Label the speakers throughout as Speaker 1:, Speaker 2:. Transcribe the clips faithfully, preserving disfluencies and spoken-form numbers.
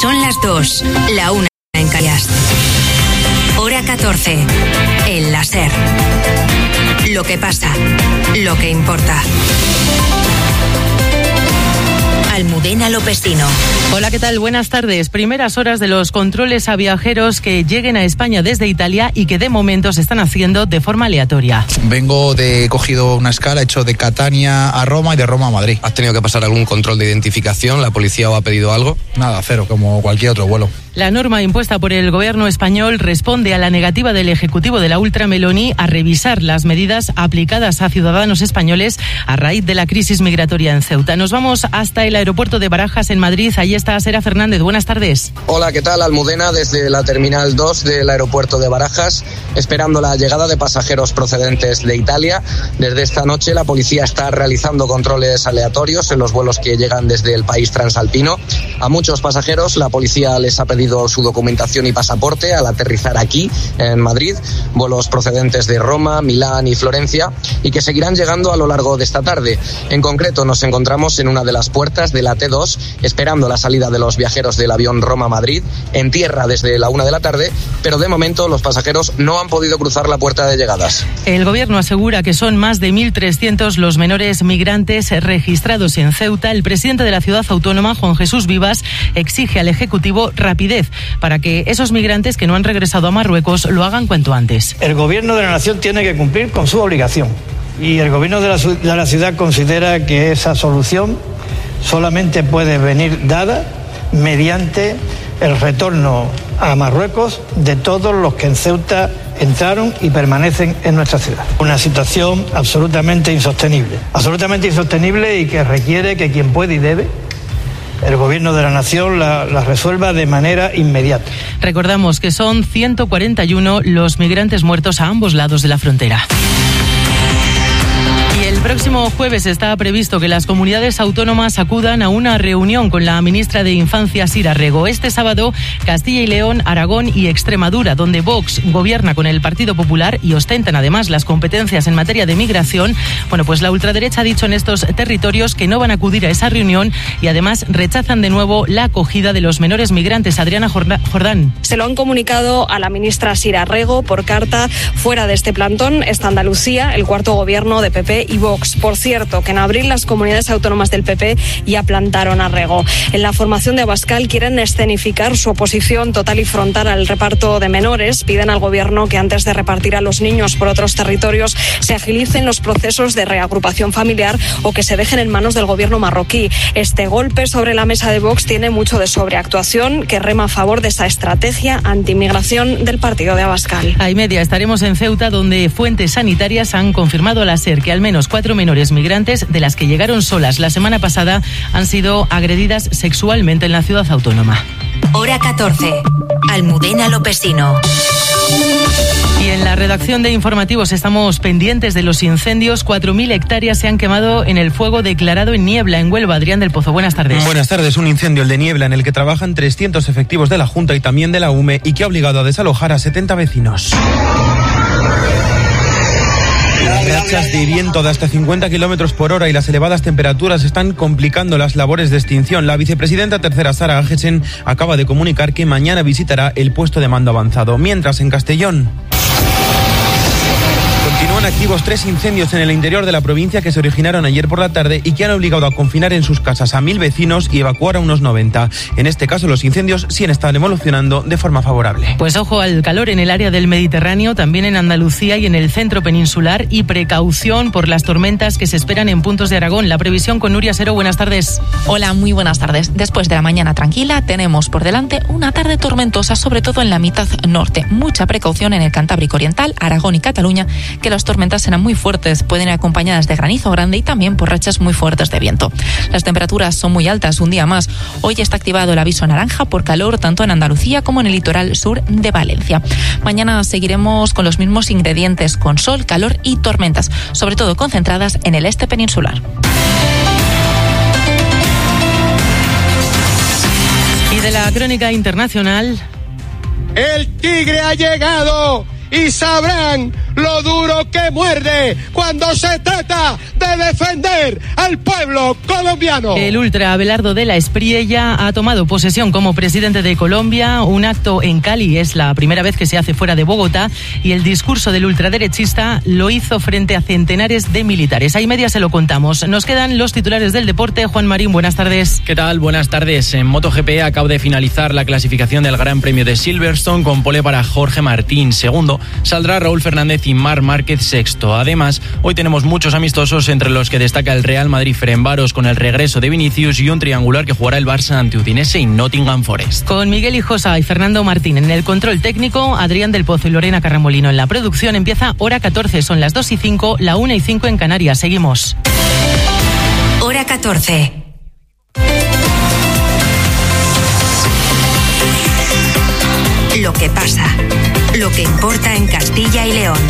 Speaker 1: Son las dos, la una en Canarias. Hora catorce. El láser. Lo que pasa, lo que importa. Almudena Lopesino.
Speaker 2: Hola, ¿qué tal? Buenas tardes. Primeras horas de los controles a viajeros que lleguen a España desde Italia y que de momento se están haciendo de forma aleatoria.
Speaker 3: Vengo de, he cogido una escala, he hecho de Catania a Roma y de Roma a Madrid.
Speaker 4: ¿Has tenido que pasar algún control de identificación? ¿La policía os ha pedido algo?
Speaker 3: Nada, cero, como cualquier otro vuelo.
Speaker 2: La norma impuesta por el gobierno español responde a la negativa del Ejecutivo de la Ultra Meloni a revisar las medidas aplicadas a ciudadanos españoles a raíz de la crisis migratoria en Ceuta. Nos vamos hasta el aeropuerto de Barajas, en Madrid. Allí está Sera Fernández. Buenas tardes.
Speaker 5: Hola, ¿qué tal? Almudena, desde la Terminal dos del aeropuerto de Barajas, esperando la llegada de pasajeros procedentes de Italia. Desde esta noche la policía está realizando controles aleatorios en los vuelos que llegan desde el país transalpino. A muchos pasajeros la policía les ha pedido su documentación y pasaporte al aterrizar aquí en Madrid, vuelos procedentes de Roma, Milán y Florencia, y que seguirán llegando a lo largo de esta tarde. En concreto nos encontramos en una de las puertas de la T dos, esperando la salida de los viajeros del avión Roma-Madrid, en tierra desde la una de la tarde, pero de momento los pasajeros no han podido cruzar la puerta de llegadas.
Speaker 2: El gobierno asegura que son más de mil trescientos los menores migrantes registrados en Ceuta. El presidente de la ciudad autónoma, Juan Jesús Vivas, exige al Ejecutivo rapidez para que esos migrantes que no han regresado a Marruecos lo hagan cuanto antes.
Speaker 6: El gobierno de la nación tiene que cumplir con su obligación y el gobierno de la, de la ciudad considera que esa solución solamente puede venir dada mediante el retorno a Marruecos de todos los que en Ceuta entraron y permanecen en nuestra ciudad. Una situación absolutamente insostenible, absolutamente insostenible y que requiere que quien puede y debe, el gobierno de la nación la, la resuelva de manera inmediata.
Speaker 2: Recordamos que son ciento cuarenta y uno los migrantes muertos a ambos lados de la frontera. El próximo jueves está previsto que las comunidades autónomas acudan a una reunión con la ministra de Infancia, Sira Rego. Este sábado, Castilla y León, Aragón y Extremadura, donde Vox gobierna con el Partido Popular y ostentan además las competencias en materia de migración. Bueno, pues la ultraderecha ha dicho en estos territorios que no van a acudir a esa reunión y además rechazan de nuevo la acogida de los menores migrantes. Adriana Jordán.
Speaker 7: Se lo han comunicado a la ministra Sira Rego por carta. Fuera de este plantón está Andalucía, el cuarto gobierno de P P y Vox. Por cierto, que en abril las comunidades autónomas del P P ya plantaron a Rego. En la formación de Abascal quieren escenificar su oposición total y frontal al reparto de menores. Piden al gobierno que antes de repartir a los niños por otros territorios se agilicen los procesos de reagrupación familiar o que se dejen en manos del gobierno marroquí. Este golpe sobre la mesa de Vox tiene mucho de sobreactuación que rema a favor de esa estrategia antimigración del partido de Abascal.
Speaker 2: A y media estaremos en Ceuta, donde fuentes sanitarias han confirmado a la SER que al menos cuatro menores migrantes de las que llegaron solas la semana pasada han sido agredidas sexualmente en la ciudad autónoma.
Speaker 1: Hora catorce. Almudena Lopesino.
Speaker 2: Y en la redacción de informativos estamos pendientes de los incendios. cuatro mil hectáreas se han quemado en el fuego declarado en Niebla, en Huelva. Adrián del Pozo, buenas tardes.
Speaker 8: Buenas tardes. Un incendio, el de Niebla, en el que trabajan trescientos efectivos de la Junta y también de la U M E y que ha obligado a desalojar a setenta vecinos. Las rachas de viento de hasta cincuenta kilómetros por hora y las elevadas temperaturas están complicando las labores de extinción. La vicepresidenta tercera, Sara Agesen, acaba de comunicar que mañana visitará el puesto de mando avanzado. Mientras, en Castellón continúan activos tres incendios en el interior de la provincia que se originaron ayer por la tarde y que han obligado a confinar en sus casas a mil vecinos y evacuar a unos noventa. En este caso, los incendios sí están evolucionando de forma favorable.
Speaker 2: Pues ojo al calor en el área del Mediterráneo, también en Andalucía y en el centro peninsular, y precaución por las tormentas que se esperan en puntos de Aragón. La previsión con Nuria Sero. Buenas tardes.
Speaker 9: Hola, muy buenas tardes. Después de la mañana tranquila, tenemos por delante una tarde tormentosa, sobre todo en la mitad norte. Mucha precaución en el Cantábrico Oriental, Aragón y Cataluña, que las tormentas serán muy fuertes, pueden ir acompañadas de granizo grande y también por rachas muy fuertes de viento. Las temperaturas son muy altas un día más. Hoy está activado el aviso naranja por calor tanto en Andalucía como en el litoral sur de Valencia. Mañana seguiremos con los mismos ingredientes, con sol, calor y tormentas, sobre todo concentradas en el este peninsular.
Speaker 2: Y de la crónica internacional.
Speaker 10: El tigre ha llegado y sabrán lo duro que muerde cuando se trata de defender al pueblo colombiano.
Speaker 2: El ultra Abelardo de la Espriella ha tomado posesión como presidente de Colombia. Un acto en Cali es la primera vez que se hace fuera de Bogotá y el discurso del ultraderechista lo hizo frente a centenares de militares. Ahí media se lo contamos. Nos quedan los titulares del deporte. Juan Marín, buenas tardes.
Speaker 11: ¿Qué tal? Buenas tardes. En MotoGP acaba de finalizar la clasificación del Gran Premio de Silverstone con pole para Jorge Martín. Segundo, saldrá Raúl Fernández y Marc Márquez sexto. Además, hoy tenemos muchos amistosos entre los que destaca el Real Madrid-Ferencváros con el regreso de Vinicius y un triangular que jugará el Barça ante Udinese y Nottingham Forest.
Speaker 2: Con Miguel Hijosa y Fernando Martín en el control técnico, Adrián del Pozo y Lorena Carramolino en la producción. Empieza Hora catorce, son las dos y cinco, la una y cinco en Canarias. Seguimos.
Speaker 1: Hora catorce. Lo que pasa, lo que importa en Castilla y León.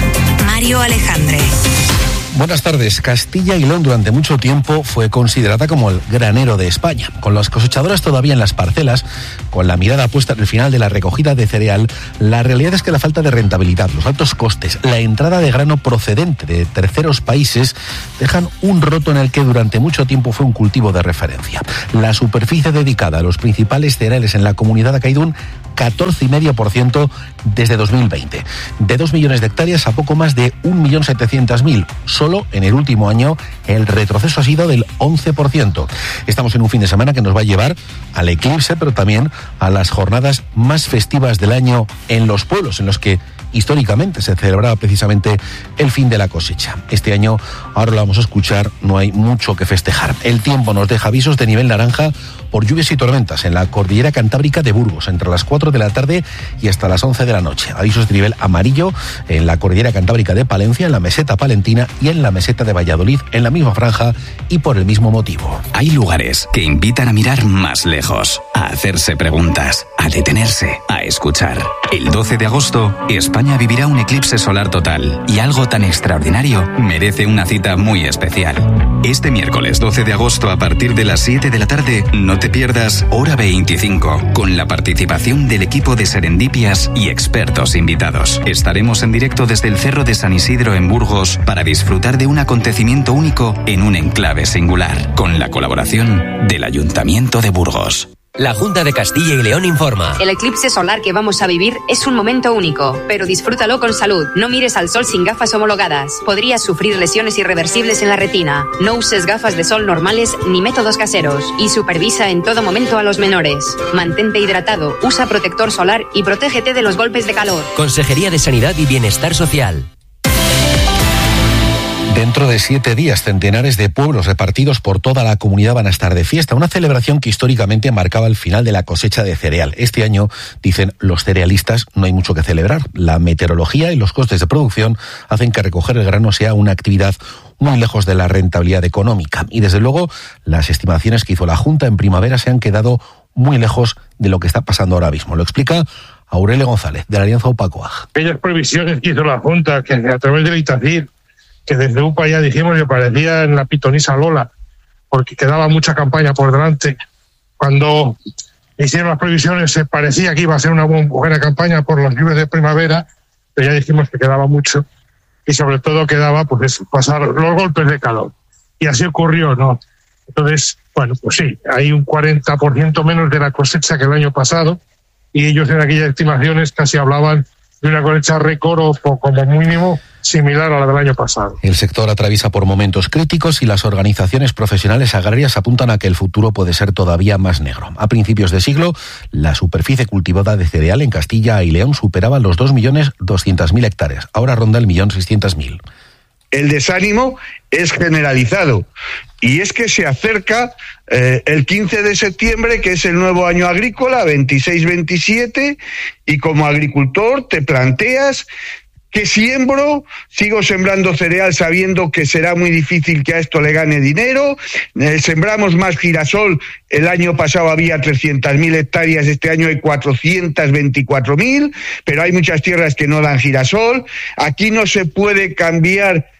Speaker 1: Mario Alejandre.
Speaker 12: Buenas tardes. Castilla y León durante mucho tiempo fue considerada como el granero de España. Con las cosechadoras todavía en las parcelas, con la mirada puesta en el final de la recogida de cereal, la realidad es que la falta de rentabilidad, los altos costes, la entrada de grano procedente de terceros países dejan un roto en el que durante mucho tiempo fue un cultivo de referencia. La superficie dedicada a los principales cereales en la comunidad ha caído un catorce coma cinco por ciento desde dos mil veinte. De dos millones de hectáreas a poco más de un millón setecientos mil. Solo en el último año el retroceso ha sido del once por ciento. Estamos en un fin de semana que nos va a llevar al eclipse, pero también a las jornadas más festivas del año en los pueblos, en los que históricamente se celebraba precisamente el fin de la cosecha. Este año, ahora lo vamos a escuchar, no hay mucho que festejar. El tiempo nos deja avisos de nivel naranja por lluvias y tormentas en la cordillera cantábrica de Burgos, entre las cuatro de la tarde y hasta las once de la noche. Avisos de nivel amarillo en la cordillera cantábrica de Palencia, en la meseta palentina y en la meseta de Valladolid, en la misma franja y por el mismo motivo.
Speaker 13: Hay lugares que invitan a mirar más lejos, a hacerse preguntas, a detenerse, a escuchar. El doce de agosto, España vivirá un eclipse solar total y algo tan extraordinario merece una cita muy especial. Este miércoles doce de agosto a partir de las siete de la tarde no te pierdas Hora veinticinco con la participación del equipo de Serendipias y expertos invitados. Estaremos en directo desde el Cerro de San Isidro en Burgos para disfrutar de un acontecimiento único en un enclave singular, con la colaboración del Ayuntamiento de Burgos.
Speaker 14: La Junta de Castilla y León informa.
Speaker 15: El eclipse solar que vamos a vivir es un momento único, pero disfrútalo con salud. No mires al sol sin gafas homologadas. Podrías sufrir lesiones irreversibles en la retina. No uses gafas de sol normales ni métodos caseros. Y supervisa en todo momento a los menores. Mantente hidratado, usa protector solar y protégete de los golpes de calor.
Speaker 14: Consejería de Sanidad y Bienestar Social.
Speaker 12: Dentro de siete días, centenares de pueblos repartidos por toda la comunidad van a estar de fiesta, una celebración que históricamente marcaba el final de la cosecha de cereal. Este año, dicen los cerealistas, no hay mucho que celebrar. La meteorología y los costes de producción hacen que recoger el grano sea una actividad muy lejos de la rentabilidad económica. Y desde luego, las estimaciones que hizo la Junta en primavera se han quedado muy lejos de lo que está pasando ahora mismo. Lo explica Aurelio González, de la Alianza UPACOAG.
Speaker 16: Aquellas previsiones que hizo la Junta, que a través del ITACIR, que desde U P A ya dijimos que parecía en la pitonisa Lola, porque quedaba mucha campaña por delante. Cuando hicieron las previsiones se parecía que iba a ser una buena campaña por los lluvias de primavera, pero ya dijimos que quedaba mucho y sobre todo quedaba pues eso, pasar los golpes de calor. Y así ocurrió, ¿no? Entonces, bueno, pues sí, hay un cuarenta por ciento menos de la cosecha que el año pasado y ellos en aquellas estimaciones casi hablaban de una cosecha récord o como mínimo similar a la del año pasado.
Speaker 12: El sector atraviesa por momentos críticos y las organizaciones profesionales agrarias apuntan a que el futuro puede ser todavía más negro. A principios de siglo, la superficie cultivada de cereal en Castilla y León superaba los dos millones doscientos mil hectáreas. Ahora ronda el millón seiscientos mil.
Speaker 17: El desánimo es generalizado y es que se acerca eh, el quince de septiembre, que es el nuevo año agrícola, veintiséis veintisiete, y como agricultor te planteas: ¿qué siembro? Sigo sembrando cereal sabiendo que será muy difícil que a esto le gane dinero. Eh, sembramos más girasol. El año pasado había trescientas mil hectáreas, este año hay cuatrocientas veinticuatro mil, pero hay muchas tierras que no dan girasol. Aquí no se puede cambiar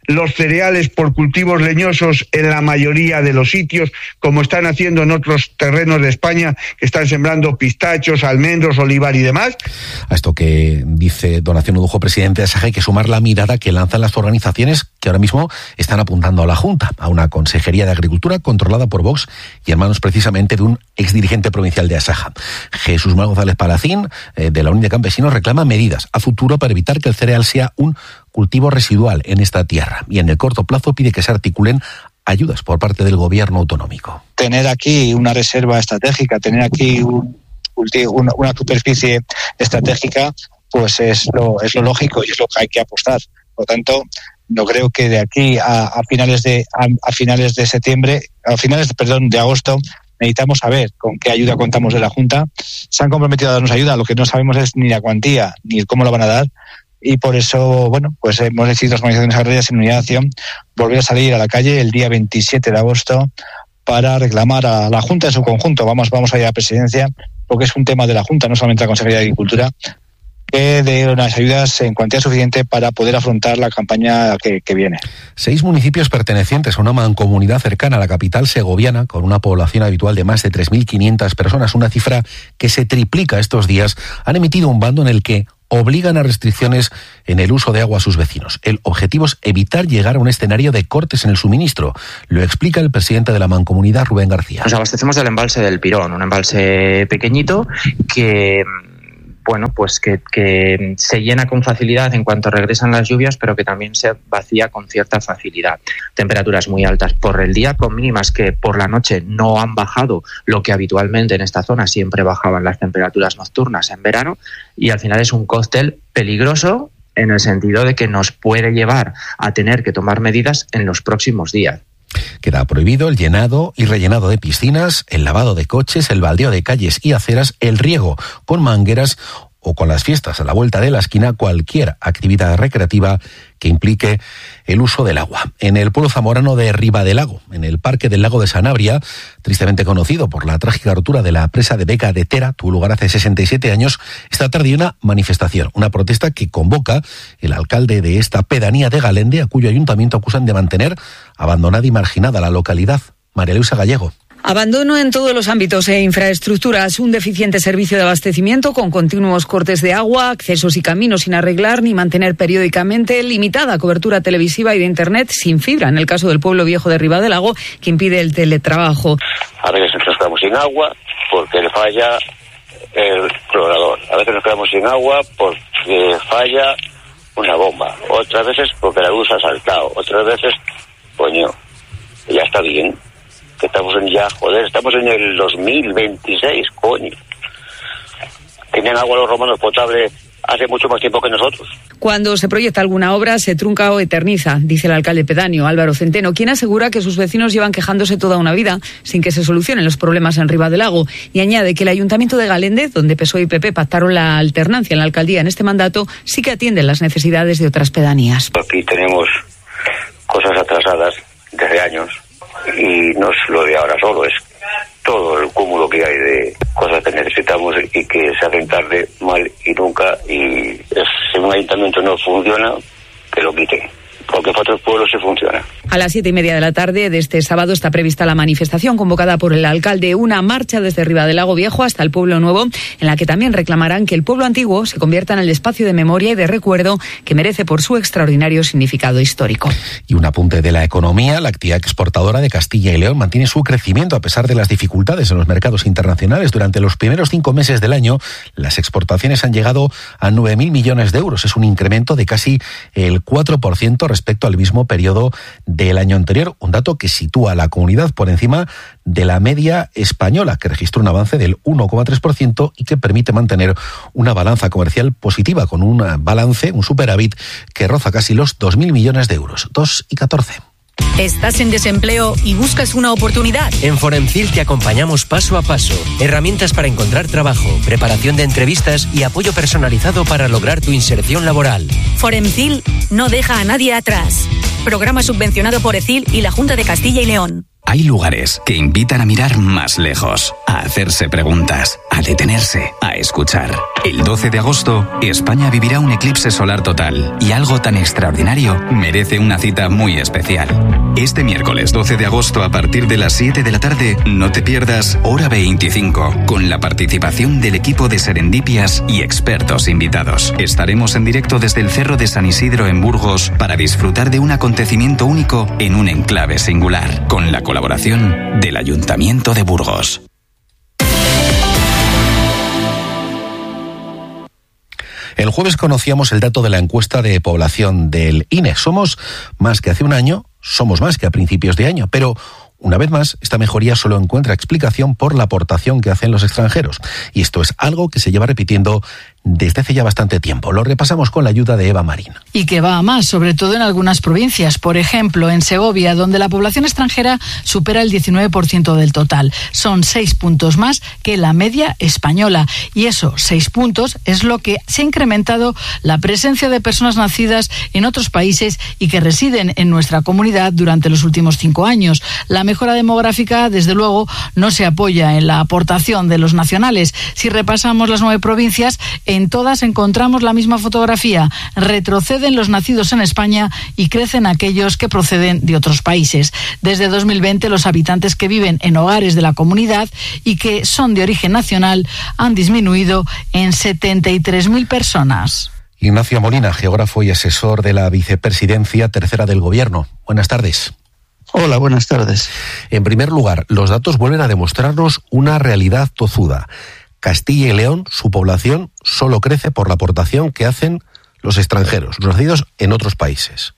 Speaker 17: los cereales por cultivos leñosos en la mayoría de los sitios, como están haciendo en otros terrenos de España, que están sembrando pistachos, almendros, olivar y demás.
Speaker 12: A esto que dice Donación Udujo, presidente de Asaja, hay que sumar la mirada que lanzan las organizaciones que ahora mismo están apuntando a la Junta, a una Consejería de Agricultura controlada por Vox y en manos precisamente de un exdirigente provincial de Asaja. Jesús Manuel González Palacín, eh, de la Unión de Campesinos, reclama medidas a futuro para evitar que el cereal sea un cultivo residual en esta tierra, y en el corto plazo pide que se articulen ayudas por parte del gobierno autonómico.
Speaker 18: Tener aquí una reserva estratégica, tener aquí un, una, una superficie estratégica, pues es lo, es lo lógico y es lo que hay que apostar. Por lo tanto, no creo que de aquí a, a finales de a, a finales de septiembre, a finales, perdón, de agosto, necesitamos saber con qué ayuda contamos de la Junta. Se han comprometido a darnos ayuda, lo que no sabemos es ni la cuantía ni cómo lo van a dar. Y por eso, bueno, pues hemos decidido las organizaciones agrarias en unidad de acción volver a salir a la calle el día veintisiete de agosto para reclamar a la Junta en su conjunto. Vamos, vamos a ir a la presidencia, porque es un tema de la Junta, no solamente la Consejería de Agricultura, que dé unas ayudas en cuantía suficiente para poder afrontar la campaña que, que viene.
Speaker 12: Seis municipios pertenecientes a una mancomunidad cercana a la capital segoviana, con una población habitual de más de tres mil quinientas personas, una cifra que se triplica estos días, han emitido un bando en el que obligan a restricciones en el uso de agua a sus vecinos. El objetivo es evitar llegar a un escenario de cortes en el suministro. Lo explica el presidente de la mancomunidad, Rubén García.
Speaker 19: Nos abastecemos del embalse del Pirón, un embalse pequeñito que... bueno, pues que, que se llena con facilidad en cuanto regresan las lluvias, pero que también se vacía con cierta facilidad. Temperaturas muy altas por el día, con mínimas que por la noche no han bajado lo que habitualmente en esta zona siempre bajaban las temperaturas nocturnas en verano, y al final es un cóctel peligroso en el sentido de que nos puede llevar a tener que tomar medidas en los próximos días.
Speaker 12: Queda prohibido el llenado y rellenado de piscinas, el lavado de coches, el baldeo de calles y aceras, el riego con mangueras o con las fiestas a la vuelta de la esquina, cualquier actividad recreativa que implique el uso del agua. En el pueblo zamorano de Ribadelago, en el Parque del Lago de Sanabria, tristemente conocido por la trágica rotura de la presa de Vega de Tera, tuvo lugar hace sesenta y siete años, esta tarde hay una manifestación, una protesta que convoca el alcalde de esta pedanía de Galende, a cuyo ayuntamiento acusan de mantener abandonada y marginada la localidad. María Luisa Gallego.
Speaker 20: Abandono en todos los ámbitos e infraestructuras, un deficiente servicio de abastecimiento con continuos cortes de agua, accesos y caminos sin arreglar ni mantener periódicamente, limitada cobertura televisiva y de internet sin fibra, en el caso del pueblo viejo de Ribadelago, que impide el teletrabajo.
Speaker 21: A veces nos quedamos sin agua porque le falla el explorador, a veces nos quedamos sin agua porque falla una bomba, otras veces porque la luz ha saltado, otras veces, coño, ya está bien. Que estamos en ya, joder, estamos en el dos mil veintiséis, coño. Tenían agua los romanos potable hace mucho más tiempo que nosotros.
Speaker 20: Cuando se proyecta alguna obra, se trunca o eterniza, dice el alcalde pedáneo, Álvaro Centeno, quien asegura que sus vecinos llevan quejándose toda una vida sin que se solucionen los problemas en Ribadelago, y añade que el Ayuntamiento de Galende, donde P S O E y P P pactaron la alternancia en la alcaldía en este mandato, sí que atienden las necesidades de otras pedanías.
Speaker 21: Aquí tenemos cosas atrasadas desde años. Y no es lo de ahora solo, es todo el cúmulo que hay de cosas que necesitamos y que se hacen tarde, mal y nunca, y es, si un ayuntamiento no funciona, que lo quite, porque para otros pueblos sí funciona.
Speaker 20: A las siete y media de la tarde de este sábado está prevista la manifestación convocada por el alcalde, una marcha desde Ribadelago Viejo hasta el Pueblo Nuevo, en la que también reclamarán que el pueblo antiguo se convierta en el espacio de memoria y de recuerdo que merece por su extraordinario significado histórico.
Speaker 12: Y un apunte de la economía: la actividad exportadora de Castilla y León mantiene su crecimiento a pesar de las dificultades en los mercados internacionales. Durante los primeros cinco meses del año, las exportaciones han llegado a nueve mil millones de euros. Es un incremento de casi el cuatro por ciento respecto al mismo periodo del año anterior, un dato que sitúa a la comunidad por encima de la media española, que registró un avance del uno coma tres por ciento y que permite mantener una balanza comercial positiva, con un balance, un superávit que roza casi los dos mil millones de euros, dos y catorce.
Speaker 22: ¿Estás en desempleo y buscas una oportunidad?
Speaker 14: En Foremcil te acompañamos paso a paso. Herramientas para encontrar trabajo, preparación de entrevistas y apoyo personalizado para lograr tu inserción laboral.
Speaker 22: Foremcil no deja a nadie atrás. Programa subvencionado por E C I L y la Junta de Castilla y León.
Speaker 13: Hay lugares que invitan a mirar más lejos, a hacerse preguntas, a detenerse, a escuchar. El doce de agosto, España vivirá un eclipse solar total y algo tan extraordinario merece una cita muy especial. Este miércoles doce de agosto a partir de las siete de la tarde, no te pierdas Hora veinticinco, con la participación del equipo de Serendipias y expertos invitados. Estaremos en directo desde el Cerro de San Isidro en Burgos para disfrutar de un acontecimiento único en un enclave singular, con la colaboración del Ayuntamiento de Burgos.
Speaker 12: El jueves conocíamos el dato de la encuesta de población del I N E. Somos más que hace un año, somos más que a principios de año, pero una vez más, esta mejoría solo encuentra explicación por la aportación que hacen los extranjeros. Y esto es algo que se lleva repitiendo desde hace ya bastante tiempo. Lo repasamos con la ayuda de Eva Marín.
Speaker 3: Y que va a más, sobre todo en algunas provincias. Por ejemplo, en Segovia, donde la población extranjera supera el diecinueve por ciento del total. Son seis puntos más que la media española. Y eso, seis puntos, es lo que se ha incrementado la presencia de personas nacidas en otros países y que residen en nuestra comunidad durante los últimos cinco años. La mejora demográfica, desde luego, no se apoya en la aportación de los nacionales. Si repasamos las nueve provincias, en todas encontramos la misma fotografía. Retroceden los nacidos en España y crecen aquellos que proceden de otros países. Desde dos mil veinte, los habitantes que viven en hogares de la comunidad y que son de origen nacional han disminuido en setenta y tres mil personas.
Speaker 12: Ignacio Molina, geógrafo y asesor de la vicepresidencia tercera del Gobierno. Buenas tardes.
Speaker 4: Hola, buenas tardes.
Speaker 12: En primer lugar, los datos vuelven a demostrarnos una realidad tozuda. Castilla y León, su población solo crece por la aportación que hacen los extranjeros, los nacidos en otros países.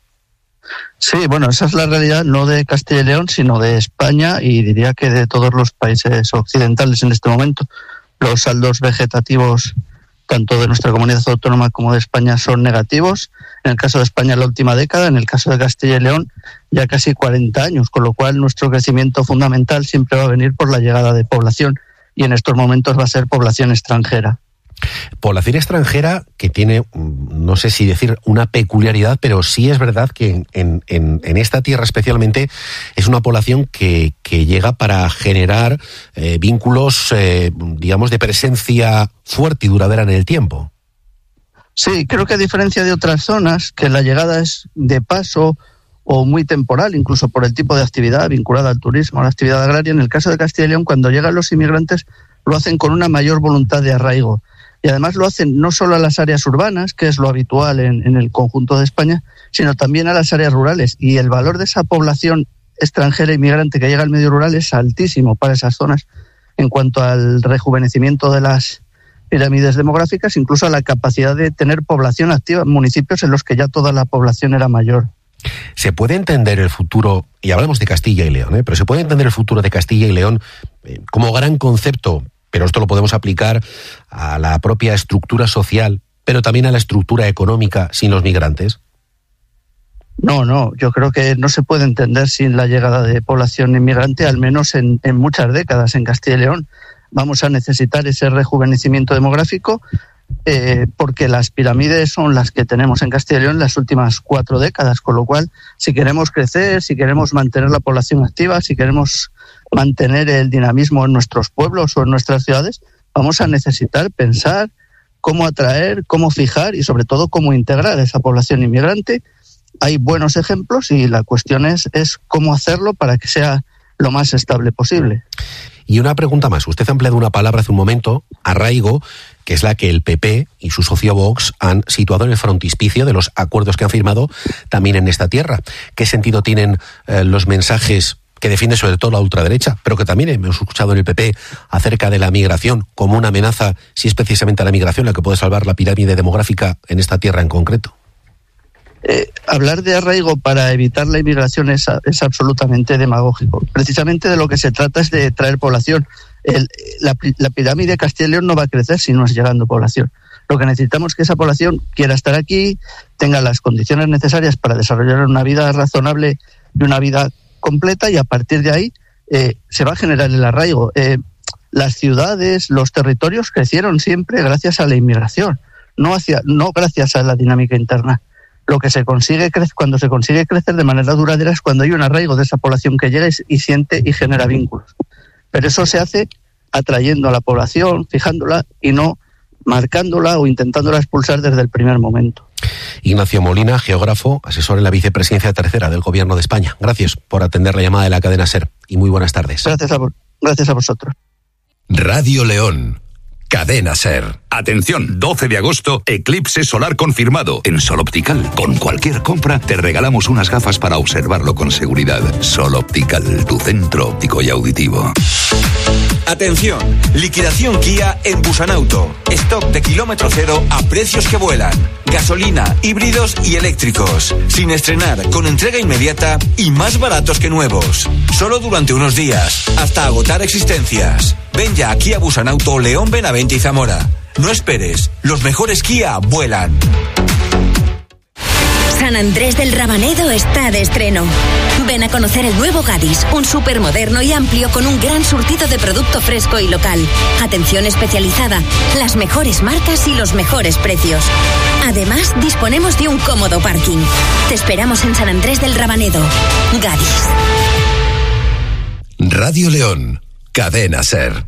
Speaker 4: Sí, bueno, esa es la realidad no de Castilla y León, sino de España y diría que de todos los países occidentales en este momento. Los saldos vegetativos tanto de nuestra comunidad autónoma como de España son negativos. En el caso de España la última década, en el caso de Castilla y León ya casi cuarenta años, con lo cual nuestro crecimiento fundamental siempre va a venir por la llegada de población y en estos momentos va a ser población extranjera.
Speaker 12: Población extranjera que tiene, no sé si decir una peculiaridad, pero sí es verdad que en, en, en esta tierra especialmente es una población que, que llega para generar eh, vínculos, eh, digamos, de presencia fuerte y duradera en el tiempo.
Speaker 4: Sí, creo que a diferencia de otras zonas, que la llegada es de paso o muy temporal, incluso por el tipo de actividad vinculada al turismo, a la actividad agraria, en el caso de Castilla y León, cuando llegan los inmigrantes, lo hacen con una mayor voluntad de arraigo. Y además lo hacen no solo a las áreas urbanas, que es lo habitual en, en el conjunto de España, sino también a las áreas rurales. Y el valor de esa población extranjera inmigrante que llega al medio rural es altísimo para esas zonas en cuanto al rejuvenecimiento de las pirámides demográficas, incluso a la capacidad de tener población activa en municipios en los que ya toda la población era mayor.
Speaker 12: ¿Se puede entender el futuro, y hablamos de Castilla y León, ¿eh? pero se puede entender el futuro de Castilla y León eh, como gran concepto? Pero esto lo podemos aplicar a la propia estructura social, pero también a la estructura económica sin los migrantes.
Speaker 4: No, no, yo creo que no se puede entender sin la llegada de población inmigrante, al menos en, en muchas décadas en Castilla y León. Vamos a necesitar ese rejuvenecimiento demográfico eh, porque las pirámides son las que tenemos en Castilla y León las últimas cuatro décadas, con lo cual, si queremos crecer, si queremos mantener la población activa, si queremos mantener el dinamismo en nuestros pueblos o en nuestras ciudades, vamos a necesitar pensar cómo atraer, cómo fijar y sobre todo cómo integrar a esa población inmigrante. Hay buenos ejemplos y la cuestión es, es cómo hacerlo para que sea lo más estable posible.
Speaker 12: Y una pregunta más. Usted ha empleado una palabra hace un momento, arraigo, que es la que el P P y su socio Vox han situado en el frontispicio de los acuerdos que han firmado también en esta tierra. ¿Qué sentido tienen eh, los mensajes que defiende sobre todo la ultraderecha, pero que también hemos escuchado en el P P acerca de la migración como una amenaza, si es precisamente la migración la que puede salvar la pirámide demográfica en esta tierra en concreto?
Speaker 4: Eh, hablar de arraigo para evitar la inmigración es, es absolutamente demagógico. Precisamente de lo que se trata es de traer población. El, la, la pirámide de Castilla y León no va a crecer si no es llegando población. Lo que necesitamos es que esa población quiera estar aquí, tenga las condiciones necesarias para desarrollar una vida razonable y una vida completa, y a partir de ahí eh, se va a generar el arraigo. Eh, las ciudades, los territorios crecieron siempre gracias a la inmigración, no, hacia, no gracias a la dinámica interna. Lo que se consigue cre- cuando se consigue crecer de manera duradera es cuando hay un arraigo de esa población que llega y, y siente y genera vínculos. Pero eso se hace atrayendo a la población, fijándola y no marcándola o intentándola expulsar desde el primer momento.
Speaker 12: Ignacio Molina, geógrafo, asesor en la vicepresidencia tercera del Gobierno de España. Gracias por atender la llamada de la cadena SER y muy buenas tardes.
Speaker 4: Gracias a, gracias a vosotros.
Speaker 5: Radio León. Cadena SER. Atención, doce de agosto, eclipse solar confirmado en Sol Optical. Con cualquier compra te regalamos unas gafas para observarlo con seguridad. Sol Optical, tu centro óptico y auditivo.
Speaker 6: Atención, liquidación Kia en Busanauto. Stock de kilómetro cero a precios que vuelan. Gasolina, híbridos y eléctricos. Sin estrenar, con entrega inmediata y más baratos que nuevos. Solo durante unos días, hasta agotar existencias. Ven ya a Kia Busanauto, León, Benavente y Zamora. No esperes, los mejores Kia vuelan.
Speaker 23: San Andrés del Rabanedo está de estreno. Ven a conocer el nuevo Gadis, un súper moderno y amplio con un gran surtido de producto fresco y local. Atención especializada, las mejores marcas y los mejores precios. Además, disponemos de un cómodo parking. Te esperamos en San Andrés del Rabanedo. Gadis.
Speaker 5: Radio León, Cadena SER.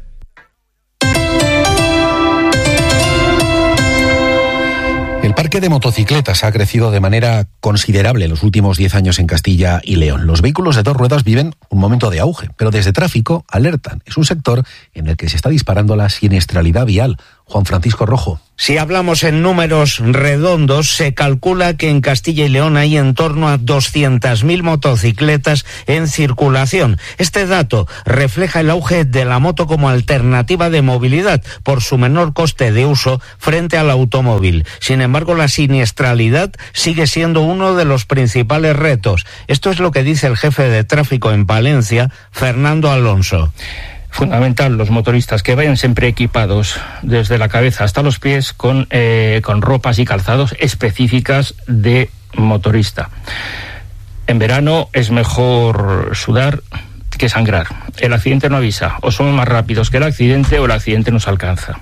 Speaker 12: El parque de motocicletas ha crecido de manera considerable en los últimos diez años en Castilla y León. Los vehículos de dos ruedas viven un momento de auge, pero desde tráfico alertan. Es un sector en el que se está disparando la siniestralidad vial. Juan Francisco Rojo.
Speaker 24: Si hablamos en números redondos, se calcula que en Castilla y León hay en torno a doscientas mil motocicletas en circulación. Este dato refleja el auge de la moto como alternativa de movilidad por su menor coste de uso frente al automóvil. Sin embargo, la siniestralidad sigue siendo uno de los principales retos. Esto es lo que dice el jefe de tráfico en Palencia, Fernando Alonso.
Speaker 25: Fundamental, los motoristas que vayan siempre equipados desde la cabeza hasta los pies con, eh, con ropas y calzados específicas de motorista. En verano es mejor sudar que sangrar. El accidente no avisa, o somos más rápidos que el accidente o el accidente nos alcanza.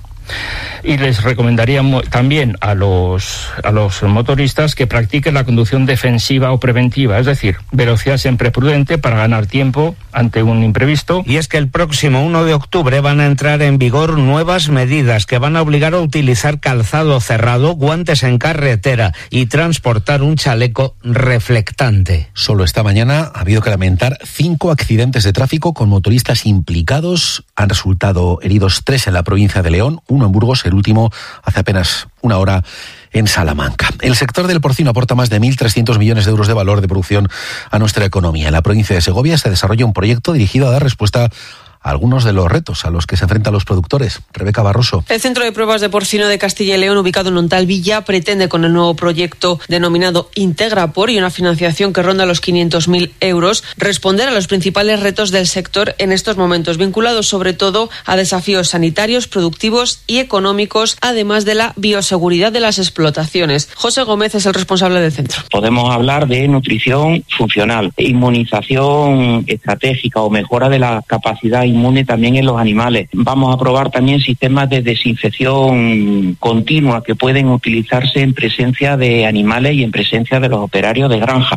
Speaker 25: Y les recomendaría también a los, a los motoristas que practiquen la conducción defensiva o preventiva, es decir, velocidad siempre prudente para ganar tiempo ante un imprevisto.
Speaker 24: Y es que el próximo uno de octubre van a entrar en vigor nuevas medidas que van a obligar a utilizar calzado cerrado, guantes en carretera y transportar un chaleco reflectante.
Speaker 12: Solo esta mañana ha habido que lamentar cinco accidentes de tráfico con motoristas implicados. Han resultado heridos tres en la provincia de León, uno en Burgos, el último hace apenas una hora en Salamanca. El sector del porcino aporta más de mil trescientos millones de euros de valor de producción a nuestra economía. En la provincia de Segovia se desarrolla un proyecto dirigido a dar respuesta a algunos de los retos a los que se enfrentan los productores. Rebeca Barroso.
Speaker 26: El Centro de Pruebas de Porcino de Castilla y León, ubicado en Ontalvilla, pretende con el nuevo proyecto denominado Integrapor y una financiación que ronda los quinientos mil euros, responder a los principales retos del sector en estos momentos, vinculados sobre todo a desafíos sanitarios, productivos y económicos, además de la bioseguridad de las explotaciones. José Gómez es el responsable del centro.
Speaker 27: Podemos hablar de nutrición funcional, inmunización estratégica o mejora de la capacidad inmune también en los animales. Vamos a probar también sistemas de desinfección continua que pueden utilizarse en presencia de animales y en presencia de los operarios de granja.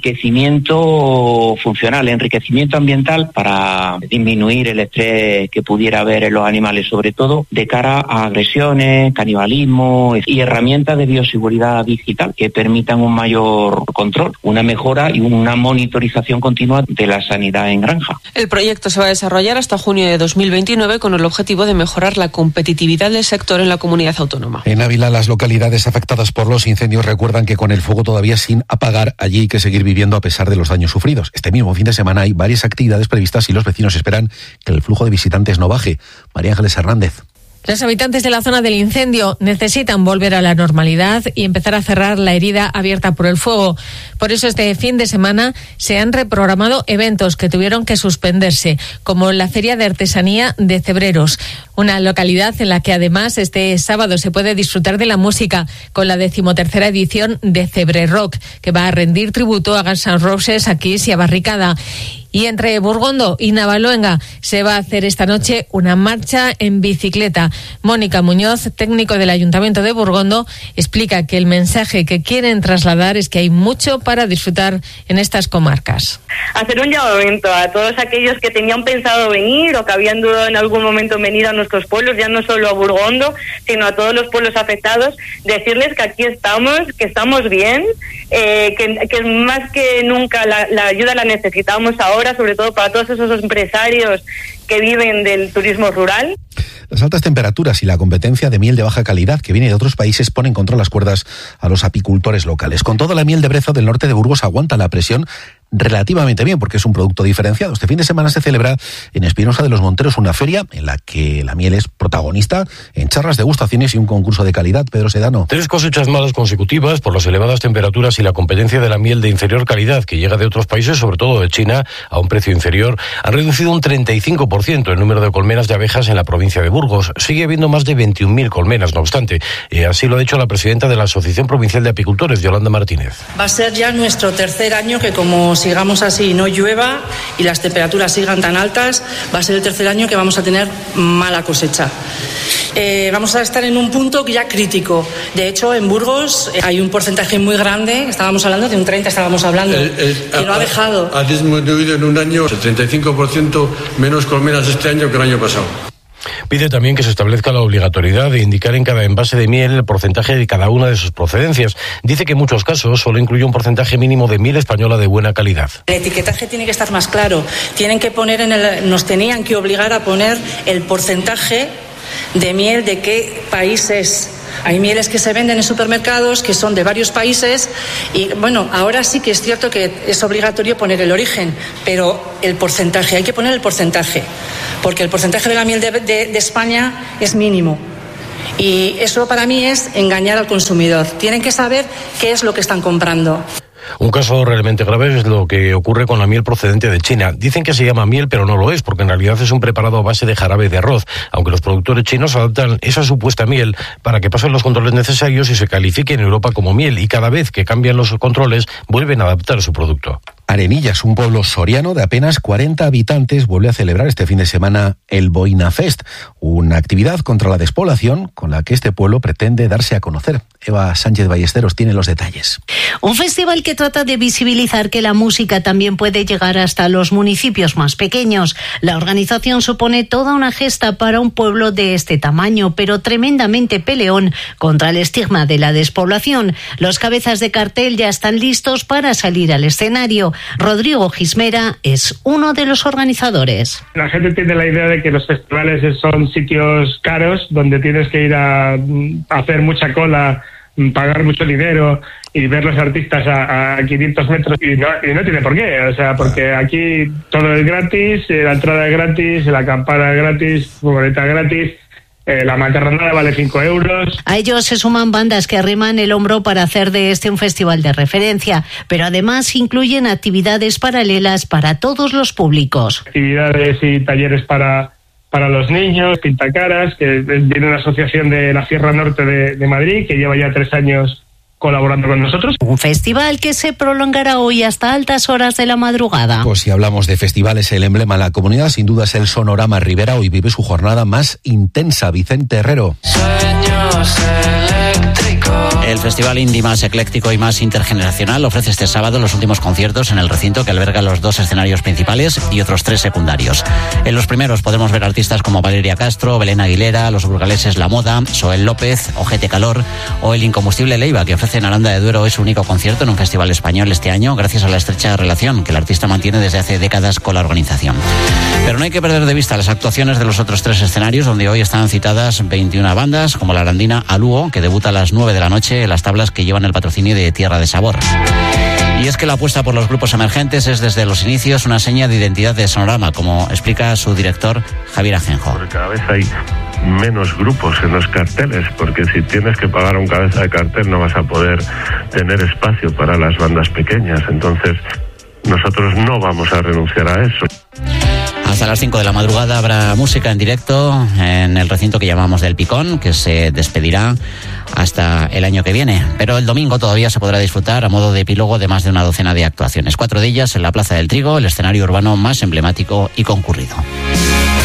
Speaker 27: Enriquecimiento funcional, enriquecimiento ambiental para disminuir el estrés que pudiera haber en los animales, sobre todo de cara a agresiones, canibalismo y herramientas de bioseguridad digital que permitan un mayor control, una mejora y una monitorización continua de la sanidad en granja.
Speaker 26: El proyecto se va a desarrollar hasta junio de dos mil veintinueve con el objetivo de mejorar la competitividad del sector en la comunidad autónoma.
Speaker 12: En Ávila, las localidades afectadas por los incendios recuerdan que con el fuego todavía sin apagar, allí hay que seguir viviendo a pesar de los daños sufridos. Este mismo fin de semana hay varias actividades previstas y los vecinos esperan que el flujo de visitantes no baje. María Ángeles Hernández.
Speaker 28: Los habitantes de la zona del incendio necesitan volver a la normalidad y empezar a cerrar la herida abierta por el fuego. Por eso este fin de semana se han reprogramado eventos que tuvieron que suspenderse, como la Feria de Artesanía de Cebreros, una localidad en la que además este sábado se puede disfrutar de la música con la decimotercera edición de Cebre Rock, que va a rendir tributo a Guns N' Roses, a Kiss y a Barricada. Y entre Burgondo y Navaluenga se va a hacer esta noche una marcha en bicicleta. Mónica Muñoz, técnico del Ayuntamiento de Burgondo, explica que el mensaje que quieren trasladar es que hay mucho para disfrutar en estas comarcas.
Speaker 1: Hacer un llamamiento a todos aquellos que tenían pensado venir o que habían dudado en algún momento en venir a nuestros pueblos, ya no solo a Burgondo, sino a todos los pueblos afectados, decirles que aquí estamos, que estamos bien, eh, que, que más que nunca la, la ayuda la necesitamos ahora, sobre todo para todos esos empresarios que viven del turismo rural.
Speaker 12: Las altas temperaturas y la competencia de miel de baja calidad que viene de otros países ponen contra las cuerdas a los apicultores locales. Con todo, la miel de Brezo del norte de Burgos aguanta la presión relativamente bien porque es un producto diferenciado. Este fin de semana se celebra en Espinosa de los Monteros una feria en la que la miel es protagonista en charlas, degustaciones y un concurso de calidad. Pedro Sedano.
Speaker 2: Tres cosechas malas consecutivas por las elevadas temperaturas y la competencia de la miel de inferior calidad que llega de otros países, sobre todo de China, a un precio inferior, han reducido un treinta y cinco por ciento el número de colmenas de abejas en la provincia de Burgos. Sigue habiendo más de veintiún mil colmenas, no obstante. Eh, así lo ha dicho la presidenta de la Asociación Provincial de Apicultores, Yolanda Martínez.
Speaker 7: Va a ser ya nuestro tercer año que, como sigamos así y no llueva y las temperaturas sigan tan altas, va a ser el tercer año que vamos a tener mala cosecha. Eh, vamos a estar en un punto ya crítico. De hecho, en Burgos eh, hay un porcentaje muy grande, estábamos hablando de un treinta, estábamos hablando, eh, eh, que lo ha dejado.
Speaker 8: Ha disminuido en un año el treinta y cinco por ciento menos colmenas este año que el año pasado.
Speaker 2: Pide también que se establezca la obligatoriedad de indicar en cada envase de miel el porcentaje de cada una de sus procedencias. Dice que en muchos casos solo incluye un porcentaje mínimo de miel española de buena calidad.
Speaker 7: El etiquetaje tiene que estar más claro. Tienen que poner en el, nos tenían que obligar a poner el porcentaje de miel de qué país es. Hay mieles que se venden en supermercados que son de varios países y, bueno, ahora sí que es cierto que es obligatorio poner el origen, pero el porcentaje, hay que poner el porcentaje, porque el porcentaje de la miel de, de, de España es mínimo. Y eso para mí es engañar al consumidor. Tienen que saber qué es lo que están comprando.
Speaker 2: Un caso realmente grave es lo que ocurre con la miel procedente de China. Dicen que se llama miel, pero no lo es, porque en realidad es un preparado a base de jarabe de arroz, aunque los productores chinos adaptan esa supuesta miel para que pasen los controles necesarios y se califique en Europa como miel, y cada vez que cambian los controles vuelven a adaptar su producto.
Speaker 12: Arenillas, un pueblo soriano de apenas cuarenta habitantes, vuelve a celebrar este fin de semana el Boina Fest, una actividad contra la despoblación con la que este pueblo pretende darse a conocer. Eva Sánchez Ballesteros tiene los detalles.
Speaker 9: Un festival que trata de visibilizar que la música también puede llegar hasta los municipios más pequeños. La organización supone toda una gesta para un pueblo de este tamaño, pero tremendamente peleón contra el estigma de la despoblación. Los cabezas de cartel ya están listos para salir al escenario. Rodrigo Gismera es uno de los organizadores.
Speaker 10: La gente tiene la idea de que los festivales son sitios caros donde tienes que ir a, a hacer mucha cola, pagar mucho dinero y ver los artistas a, a quinientos metros y no, y no tiene por qué, o sea, porque aquí todo es gratis, la entrada es gratis, la acampada es gratis, furgoneta es gratis. Eh, la macarronada vale cinco euros.
Speaker 9: A ellos se suman bandas que arriman el hombro para hacer de este un festival de referencia, pero además incluyen actividades paralelas para todos los públicos.
Speaker 10: Actividades y talleres para, para los niños, pintacaras, que viene una asociación de la Sierra Norte de, de Madrid que lleva ya tres años colaborando con nosotros.
Speaker 9: Un festival que se prolongará hoy hasta altas horas de la madrugada.
Speaker 12: Pues si hablamos de festivales, el emblema de la comunidad sin duda es el Sonorama Rivera. Hoy vive su jornada más intensa. Vicente Herrero.
Speaker 11: Sueños eléctricos. El festival indie más ecléctico y más intergeneracional ofrece este sábado los últimos conciertos en el recinto que alberga los dos escenarios principales y otros tres secundarios. En los primeros podemos ver artistas como Valeria Castro, Belén Aguilera, los burgaleses La Moda, Soel López, Ojete Calor o el incombustible Leiva, que ofrece en Aranda de Duero su único concierto en un festival español este año, gracias a la estrecha relación que el artista mantiene desde hace décadas con la organización. Pero no hay que perder de vista las actuaciones de los otros tres escenarios, donde hoy están citadas veintiuna bandas, como la arandina Aluo, que debuta a las nueve de la noche en las tablas que llevan el patrocinio de Tierra de Sabor. Y es que la apuesta por los grupos emergentes es desde los inicios una seña de identidad de Sonorama, como explica su director Javier Ajenjo.
Speaker 15: Porque cada vez hay menos grupos en los carteles, porque si tienes que pagar un cabeza de cartel no vas a poder tener espacio para las bandas pequeñas. Entonces nosotros no vamos a renunciar a eso.
Speaker 11: Hasta las cinco de la madrugada habrá música en directo en el recinto que llamamos del Picón, que se despedirá hasta el año que viene. Pero el domingo todavía se podrá disfrutar a modo de epílogo de más de una docena de actuaciones. Cuatro de ellas en la Plaza del Trigo, el escenario urbano más emblemático y concurrido.